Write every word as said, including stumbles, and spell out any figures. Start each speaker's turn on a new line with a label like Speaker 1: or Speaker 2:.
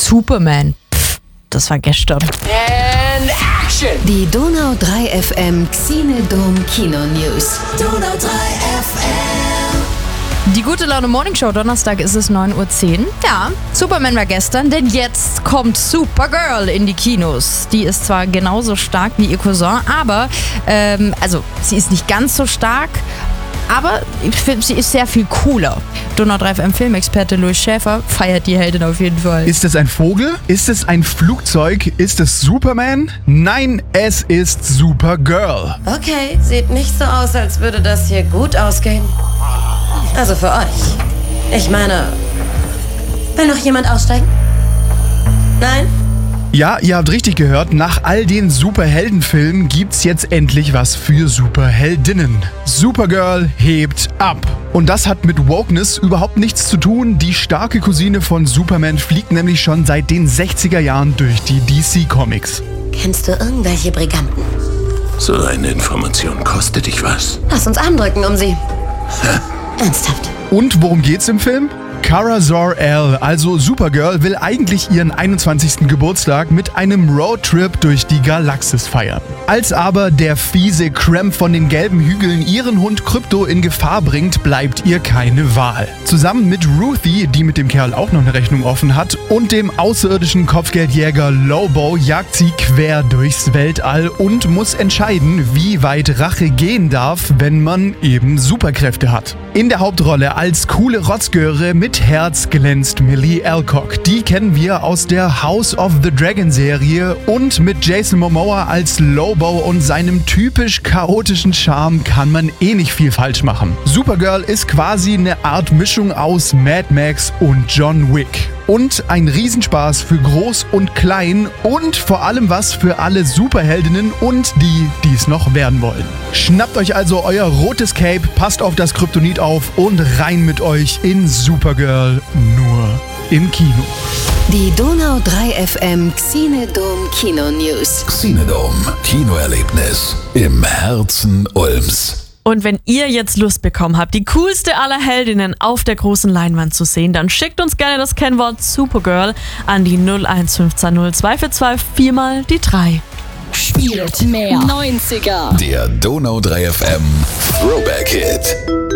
Speaker 1: Superman. Pff, das war gestern.
Speaker 2: And action!
Speaker 3: Die Donau drei F M Xenodom Kino News.
Speaker 4: Donau drei F M.
Speaker 1: Die gute Laune Morning Show, Donnerstag ist es neun Uhr zehn. Ja, Superman war gestern, denn jetzt kommt Supergirl in die Kinos. Die ist zwar genauso stark wie ihr Cousin, aber, ähm, also sie ist nicht ganz so stark, aber ich finde, sie ist sehr viel cooler. Donau drei F M Filmexperte Louis Schäfer feiert die Heldin auf jeden Fall.
Speaker 5: Ist es ein Vogel? Ist es ein Flugzeug? Ist es Superman? Nein, es ist Supergirl.
Speaker 4: Okay, sieht nicht so aus, als würde das hier gut ausgehen. Also für euch. Ich meine, will noch jemand aussteigen? Nein?
Speaker 5: Ja, ihr habt richtig gehört, nach all den Superheldenfilmen gibt's jetzt endlich was für Superheldinnen. Supergirl hebt ab. Und das hat mit Wokeness überhaupt nichts zu tun. Die starke Cousine von Superman fliegt nämlich schon seit den sechziger Jahren durch die D C-Comics.
Speaker 4: Kennst du irgendwelche Briganten?
Speaker 6: So eine Information kostet dich was.
Speaker 4: Lass uns andrücken um sie. Ernsthaft.
Speaker 5: Und worum geht's im Film? Kara Zor-El, also Supergirl, will eigentlich ihren einundzwanzigsten Geburtstag mit einem Roadtrip durch die Galaxis feiern. Als aber der fiese Krem von den gelben Hügeln ihren Hund Krypto in Gefahr bringt, bleibt ihr keine Wahl. Zusammen mit Ruthie, die mit dem Kerl auch noch eine Rechnung offen hat, und dem außerirdischen Kopfgeldjäger Lobo jagt sie quer durchs Weltall und muss entscheiden, wie weit Rache gehen darf, wenn man eben Superkräfte hat. In der Hauptrolle als coole Rotzgöre mit Herz glänzt Millie Alcock. Die kennen wir aus der House of the Dragon Serie, und mit Jason Momoa als Lobo und seinem typisch chaotischen Charme kann man eh nicht viel falsch machen. Supergirl ist quasi eine Art Mischung aus Mad Max und John Wick. Und ein Riesenspaß für Groß und Klein und vor allem was für alle Superheldinnen und die, die es noch werden wollen. Schnappt euch also euer rotes Cape, passt auf das Kryptonit auf und rein mit euch in Supergirl, nur im Kino.
Speaker 3: Die Donau drei F M Xenodom Kino News.
Speaker 6: Xenodom, Kinoerlebnis im Herzen Ulms.
Speaker 7: Und wenn ihr jetzt Lust bekommen habt, die coolste aller Heldinnen auf der großen Leinwand zu sehen, dann schickt uns gerne das Kennwort Supergirl an die null eins fünf zwei null zwei vier zwei vier mal die drei.
Speaker 3: Spielt mehr neunziger.
Speaker 6: Der Donau drei F M Throwback Hit.